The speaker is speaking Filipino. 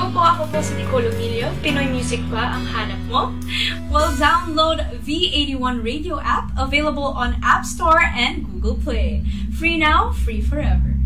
po, ako po si Nicole Emilio. Pinoy Music ba ang hanap mo? Well, download V81 Radio app, available on App Store and Google Play. Free now, free forever.